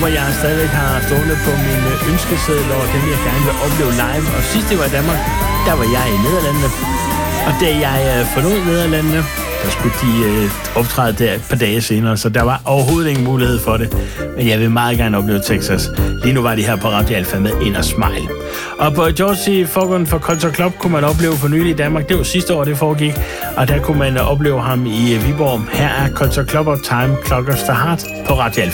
hvor jeg stadigvæk har stående på min ønskeseddel over dem, jeg gerne vil opleve live. Og sidst det var i Danmark, der var jeg i Nederlandene. Og da jeg forlod Nederlandene, der skulle de optræde der et par dage senere, så der var overhovedet ingen mulighed for det. Men jeg vil meget gerne opleve Texas. Lige nu var de her på Radio Alfa med Ind og Smile. Og på Georgie Fogon for Culture Club kunne man opleve for nylig i Danmark. Det var sidste år, det foregik. Og der kunne man opleve ham i Viborg. Her er Culture Club og Time Clockers the Heart på Radio Alfa.